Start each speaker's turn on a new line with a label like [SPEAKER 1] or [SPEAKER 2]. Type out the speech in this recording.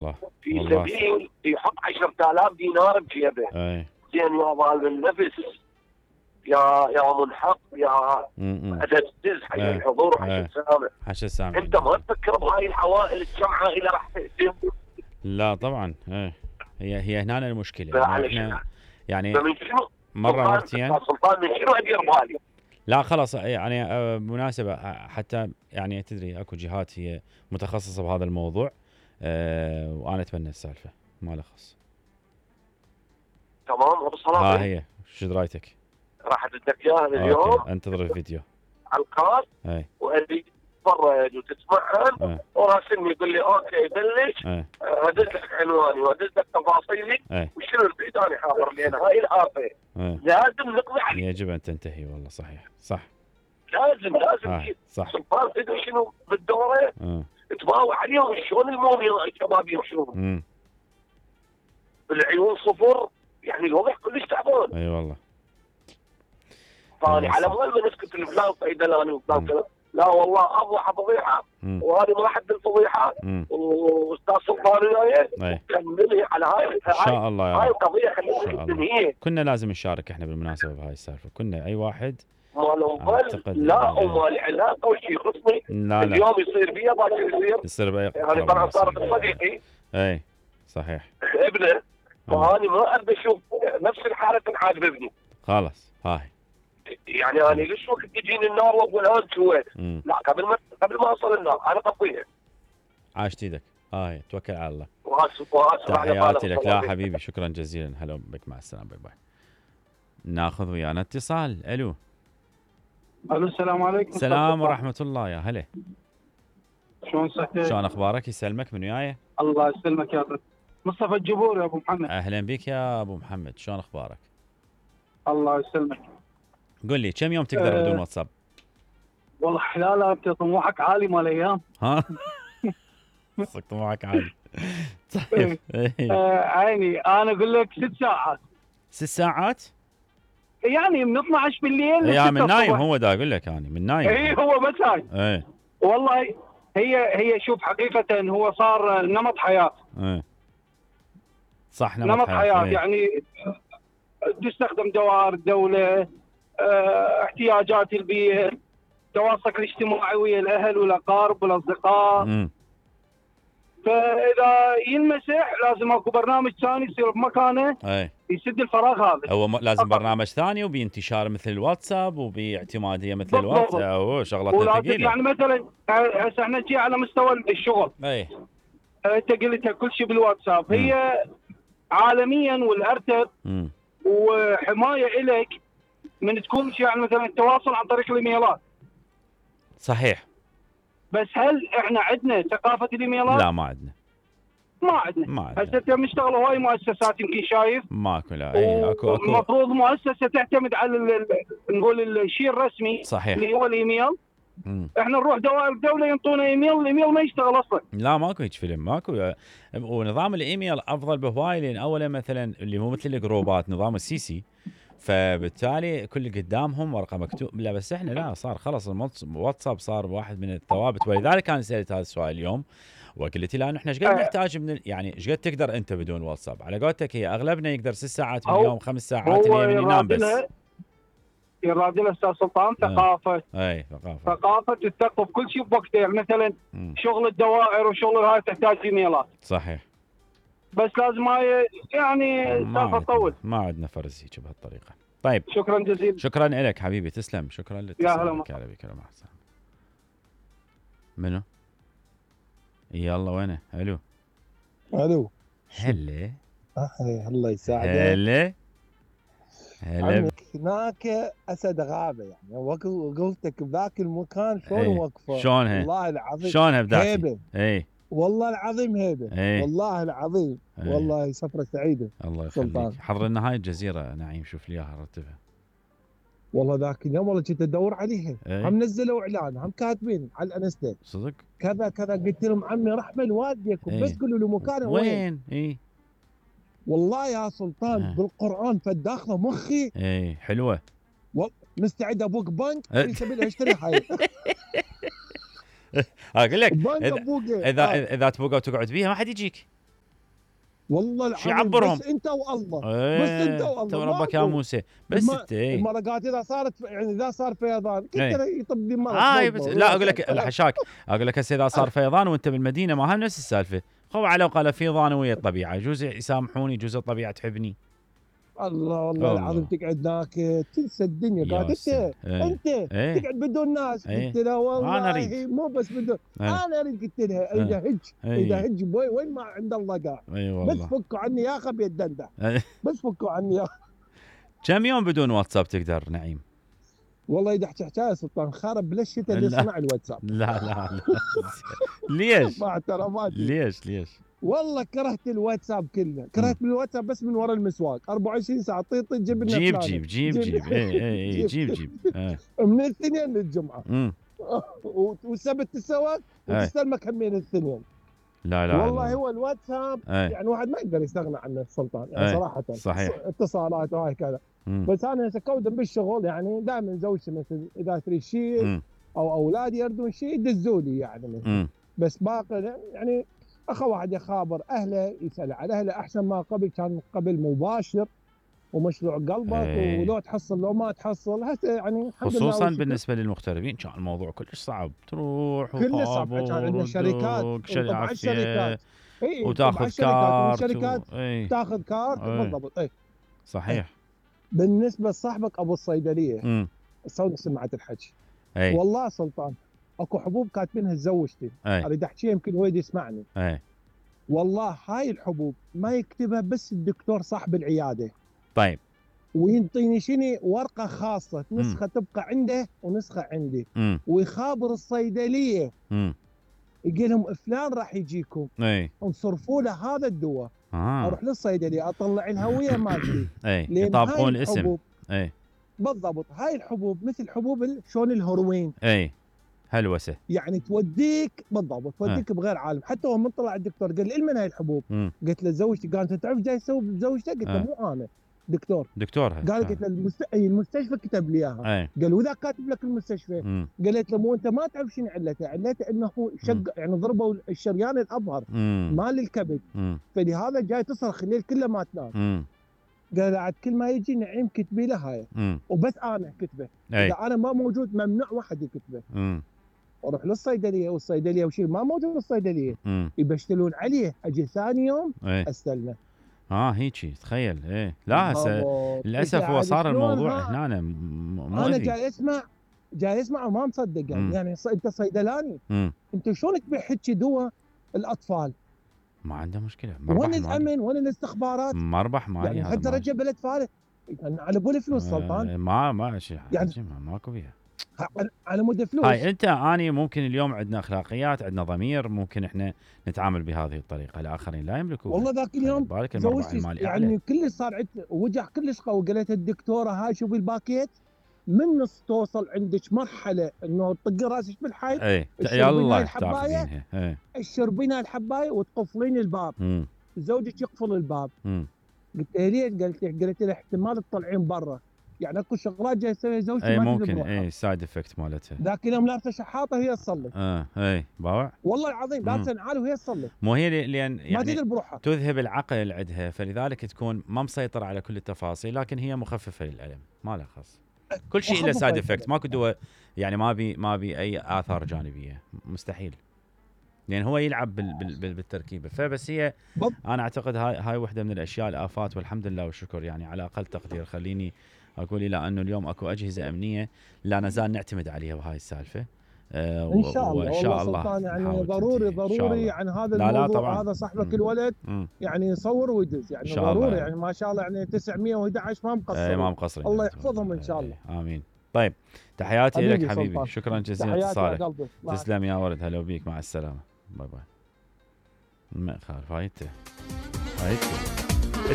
[SPEAKER 1] في سبيل يحط 10,000 دينار بجيبه. زين يا ظالم النفس، يا منحق، يا أدتز حق الحضور حش السامع. انت ما تفكر بهاي العوائل كم عائله راح تهدم؟
[SPEAKER 2] لا طبعا. هي هنا المشكله. احنا يعني مره مرتين
[SPEAKER 1] سلطان من شنو ادير بالي؟
[SPEAKER 2] لا خلاص يعني مناسبه حتى يعني تدري اكو جهات هي متخصصه بهذا الموضوع، وانا اتبنى السالفه ما له خص.
[SPEAKER 1] تمام ابو صلاح.
[SPEAKER 2] ها هي شو رايتك؟
[SPEAKER 1] راح ادك اياها اليوم.
[SPEAKER 2] انتظر الفيديو
[SPEAKER 1] على القناه وادي تتفرج وتسمعها وراسلني يقول لي اوكي بلش. ادز لك عنواني وادز لك تفاصيلي وشنو البيت انا حاضر، لان هاي الافه لازم نقضي عليها.
[SPEAKER 2] يجب ان تنتهي. والله صحيح صح.
[SPEAKER 1] لازم
[SPEAKER 2] صح.
[SPEAKER 1] سلطان تدري شنو بالدوره؟ تباوع عليهم شلون الموميا الشباب يمشون. العيون صفر، يعني الوضع كلش تعبان.
[SPEAKER 2] اي والله.
[SPEAKER 1] طالع على مال ما نسكت الفلان صيدلاني وفلان كذا. لا والله افضح فضيحه، وهذه ما حد الفضيحه. واستاذ سلطان وياي كملي على هاي
[SPEAKER 2] ان شاء الله يا
[SPEAKER 1] هاي القضيه خلينا ننهيها.
[SPEAKER 2] كنا لازم نشارك احنا بالمناسبه بهاي السالفه، كنا اي واحد
[SPEAKER 1] اعتقد لا وما له علاقه وشيء يخصني. اليوم يصير بيا باكر
[SPEAKER 2] يصير بيا.
[SPEAKER 1] يعني طبعا صارت صديقي.
[SPEAKER 2] اي صحيح.
[SPEAKER 1] ابنه. وهاني ما ابي اشوف نفس الحاله تنحاج بابني.
[SPEAKER 2] خلاص هاي
[SPEAKER 1] يعني انا ليش وقت تجيني النار واقول هان سويت؟ لا قبل ما اوصل النار انا قطيها.
[SPEAKER 2] عاشت ايدك. هاي توكل على الله.
[SPEAKER 1] واسف
[SPEAKER 2] تحياتي لك. لا حبيبي شكرا جزيلا. هلا بك، مع السلامه. باي باي. ناخذ ويانا اتصال. الو
[SPEAKER 3] السلام عليكم.
[SPEAKER 2] السلام ورحمه الله. يا هلا.
[SPEAKER 3] شلون صحتك؟
[SPEAKER 2] شلون اخبارك؟ يسلمك. من وياي؟
[SPEAKER 3] الله يسلمك يا مصطفى الجبور يا ابو محمد.
[SPEAKER 2] اهلا بك يا ابو محمد، شلون اخبارك؟
[SPEAKER 3] الله يسلمك.
[SPEAKER 2] قل لي كم يوم تقدر بدون واتساب؟
[SPEAKER 3] والله لا انت طموحك عالي مال ايام.
[SPEAKER 2] ها صدق طموحك عالي. طيب.
[SPEAKER 3] عيني انا اقول لك 6 ساعات.
[SPEAKER 2] 6 ساعات؟
[SPEAKER 3] يعني من 12 بالليل
[SPEAKER 2] يا من نايم هو دا اقول لك يعني من نايم.
[SPEAKER 3] اي هو بس هاي. والله هي شوف حقيقة هو صار نمط حياة.
[SPEAKER 2] صح
[SPEAKER 3] نمط حياة. يعني تستخدم دوائر الدولة، احتياجات البيئة، تواصلك الاجتماعي ويا الأهل والأقارب والأصدقاء. فإذا ينمسح لازم اكو برنامج ثاني يصير بمكانه يسد الفراغ هذا.
[SPEAKER 2] هو لازم برنامج ثاني وبانتشار مثل الواتساب وباعتمادية مثل الواتساب. هو شغلة ثقيلة.
[SPEAKER 3] يعني مثلا هسه احنا نجي على مستوى الشغل. انت قلت كل شيء بالواتساب. هي عالميا والارتب وحمايه لك من تكون يعني مثلا التواصل عن طريق الايميلات.
[SPEAKER 2] صحيح.
[SPEAKER 3] بس هل احنا عندنا ثقافه الايميلات؟
[SPEAKER 2] لا ما عندنا.
[SPEAKER 3] هسه انت بنشتغل هواي مؤسسات يمكن شايف.
[SPEAKER 2] ماكو. لا اكو
[SPEAKER 3] المفروض مؤسسه تعتمد على نقول الشيء الرسمي.
[SPEAKER 2] صحيح.
[SPEAKER 3] اللي هو الايميل. احنا نروح دوائر الدوله ينطونا ايميل، الايميل ما يشتغل اصلا.
[SPEAKER 2] لا ماكو هيك فيلم ماكو. ونظام الايميل افضل بهواي، لان اولا مثلا اللي مو مثل الجروبات نظام السي فبالتالي كل قدامهم ورقه مكتوب. لا بس احنا لا، صار خلص الواتساب صار واحد من الثوابت. ولذلك انا سالت هذا السؤال اليوم وقلت لها انه ايش قد نحتاج من يعني ايش قد تقدر انت بدون واتساب. على قولتك هي اغلبنا يقدر 6 ساعات باليوم 5 ساعات اليوم ينام بس.
[SPEAKER 3] يراد له استاذ سلطان ثقافه. ثقافه تثقف كل شيء بوقته. يعني مثلا شغل الدوائر وشغل هاي تحتاج ايميلات.
[SPEAKER 2] صحيح.
[SPEAKER 3] بس لازم هاي يعني سالفه تطول.
[SPEAKER 2] ما عندنا فرز هيك بهالطريقه. طيب
[SPEAKER 3] شكرا جزيلا.
[SPEAKER 2] شكرا لك حبيبي. تسلم. شكرا لك.
[SPEAKER 3] يا هلا.
[SPEAKER 2] يا بك. مع السلامه. منو؟ يلا وينه؟ الو هلا.
[SPEAKER 4] الله يساعدك.
[SPEAKER 2] هلا
[SPEAKER 4] هناك اسد غابه. يعني وقفتك بذاك المكان شلون وقفه؟
[SPEAKER 2] شلونها؟
[SPEAKER 4] والله العظيم
[SPEAKER 2] شلونها بذاك؟
[SPEAKER 4] هيبه. والله العظيم هيبه. والله العظيم. والله سفره سعيده.
[SPEAKER 2] الله يخليك. حضر لنا هاي الجزيره نعيم، شوف لي اياها رتبها.
[SPEAKER 4] والله ذاك اليوم والله كنت ادور عليها. هم نزلوا اعلان، هم كاتبين على الانستا
[SPEAKER 2] صدق
[SPEAKER 4] كذا كذا. قلت لهم عمي رحمه والديكم بس قولوا لي مكانه
[SPEAKER 2] وين.
[SPEAKER 4] والله يا سلطان بالقران فداخله مخي.
[SPEAKER 2] حلوه.
[SPEAKER 4] مستعد ابوق بنك في سبيل اشتري هاي.
[SPEAKER 2] اقول لك اذا تبوق وتقعد بيها ما حد يجيك.
[SPEAKER 4] والله العظيم
[SPEAKER 2] يعبرهم
[SPEAKER 4] بس انت والله.
[SPEAKER 2] بس انت
[SPEAKER 4] والله
[SPEAKER 2] ربك يا موسى بس انت.
[SPEAKER 4] المرقات اذا صارت يعني اذا صار فيضان كنت يطب لي مرض.
[SPEAKER 2] لا اقول لك الحشاك، اقول لك هسه اذا صار فيضان وانت بالمدينه ما هم نفس السالفه. خو على وقال فيضان ويا الطبيعه، يجوز يسامحوني، يجوز الطبيعه تحبني.
[SPEAKER 4] الله والله العظيم تقعد ناكت تنسى الدنيا. قاعد انت تقعد بدون ناس. قلت لها والله مو بس بدون انا اريد. قلت لها اذا هج بوي وين ما عند الله قاعد. بس فكوا عني يا خبي الدندع. بس فكوا عني يا.
[SPEAKER 2] كم يوم بدون واتساب تقدر نعيم؟
[SPEAKER 4] والله اذا حكايه سلطان خارب بلا الشتاء اللي صنع الواتساب.
[SPEAKER 2] لا ليش؟ ليش؟
[SPEAKER 4] والله كرهت الواتساب كله. كرهت الواتساب بس من وراء المسواق 24 ساعه طيط جيب لنا
[SPEAKER 2] جيب جيب
[SPEAKER 4] من الاثنين للجمعه والسبت السواق وتستلمك همين الاثنين.
[SPEAKER 2] لا
[SPEAKER 4] والله هو الواتساب يعني واحد ما يقدر يستغنى عنه السلطان يعني صراحه.
[SPEAKER 2] صحيح.
[SPEAKER 4] اتصالات وهاي كذا. بس انا كودم بالشغل يعني دائما زوجتي مثل اذا تريد شيء او اولادي يردون شيء يدزوا لي يعني بس باقي يعني اخو واحد يخابر اهله يسال على اهله احسن ما قبل. كان قبل مباشر ومشروع قلبك ولو تحصل لو ما تحصل هسه يعني
[SPEAKER 2] خصوصا بالنسبه للمغتربين كان الموضوع كلش صعب. تروح
[SPEAKER 4] كلش صعب. كان عندنا شركات
[SPEAKER 2] وتاخذ كارت
[SPEAKER 4] شركات تاخذ كارت بالضبط.
[SPEAKER 2] صحيح.
[SPEAKER 4] بالنسبه لصاحبك ابو الصيدليه سوي سمعه الحكي. والله سلطان اكو حبوب كاتبينها زوجتي. اريد احكيها يمكن هو يسمعني. والله هاي الحبوب ما يكتبها بس الدكتور صاحب العياده.
[SPEAKER 2] طيب.
[SPEAKER 4] وينطيني شنو ورقه خاصه نسخه تبقى عنده ونسخه عندي. ويخابر الصيدليه يقول لهم فلان راح يجيكم انصرفوا له هذا الدواء. اروح للصيدليه اطلع الهويه مالتي
[SPEAKER 2] يطابقون الاسم.
[SPEAKER 4] بالضبط. هاي الحبوب مثل حبوب شلون الهيروين.
[SPEAKER 2] هلوسه
[SPEAKER 4] يعني توديك بالضبط توديك بغير عالم. حتى هو من طلع الدكتور قال لي من هاي الحبوب؟ قلت له زوجتي. قال انت تعرف جاي تسوي بزوجتك؟ قلت له مو انا دكتور قال. قلت له المستشفى كتب لي اياها. قال واذا كاتب لك المستشفى؟ قالت له مو انت ما تعرف شنو علته انه يعني ضربوا الشريان الابهر مال الكبد فلهذا جاي تصرخ الليل كله ما تنام. قال عاد كل ما يجي نعيم كتبي له هاي وبس انا كتبه. اذا انا ما موجود ممنوع واحد يكتبه. اروح للصيدليه والصيدليه وشيء ما موجود بالصيدليه يبشتلون عليه. اجي ثاني يوم استلمه.
[SPEAKER 2] هيجي تخيل. لا هسه للاسف هو صار الموضوع هنا مؤذي.
[SPEAKER 4] انا جاي اسمع وما مصدق يعني انت صيدلاني انت شلون تبيع هيك دواء الاطفال؟
[SPEAKER 2] ما عنده مشكله.
[SPEAKER 4] وين الامن وين الاستخبارات؟
[SPEAKER 2] مربح مالي
[SPEAKER 4] يعني حتى رجع بلد فارغ يعني على بول فلوس سلطان.
[SPEAKER 2] ما شيء يعني ماكو بيها
[SPEAKER 4] على مود فلوس.
[SPEAKER 2] هاي اني ممكن اليوم عندنا اخلاقيات عندنا ضمير ممكن احنا نتعامل بهذه الطريقه. الاخرين لا يملكوها.
[SPEAKER 4] والله ذاك اليوم يعني كلش صار وجع كلش قوي. قالت الدكتوره هاي شوفي الباكيت من نص توصل عندك مرحله انه تطقي راسك بالحيط.
[SPEAKER 2] يلا
[SPEAKER 4] تاخذينها. تشربين الحبايه وتقفلين الباب. زوجك يقفل الباب. قلت لها ليش؟ قالت لها احتمال تطلعين برا. يعني اكو شغلات جاي يسويها زوجتي ما
[SPEAKER 2] ممكن سايد افكت مالتها.
[SPEAKER 4] ذاك اليوم لابسه شحاطه وهي تصلي.
[SPEAKER 2] باوع
[SPEAKER 4] والله العظيم لابسه نعال وهي تصلي.
[SPEAKER 2] مو هي لان يعني
[SPEAKER 4] ما تدري بروحها
[SPEAKER 2] تذهب العقل عندها فلذلك تكون ما مسيطره على كل التفاصيل لكن هي مخففه للالم ما لها خاص. كل شيء له سايد افكت. ماكو دواء يعني ما بي اي اثار جانبيه مستحيل. لان هو يلعب بالتركيبه. فبس هي انا اعتقد هاي وحده من الاشياء الافات والحمد لله والشكر يعني على اقل تقدير. خليني اقول الى انه اليوم اكو اجهزه امنيه لا نزال نعتمد عليها بهاي السالفه.
[SPEAKER 4] ان شاء الله. وان شاء الله يعني ضروري عن هذا الموضوع. هذا صاحبك الولد يعني يصور ويدز يعني ضروري يعني ما شاء الله يعني 911 ما مقصر.
[SPEAKER 2] ما مقصرين.
[SPEAKER 4] الله يحفظهم ان شاء الله.
[SPEAKER 2] امين. طيب تحياتي لك حبيبي. شكرا جزيلا اتصالك. تسلم يا ولد. هلا بيك. مع السلامه. باي باي. ما خالف. فايته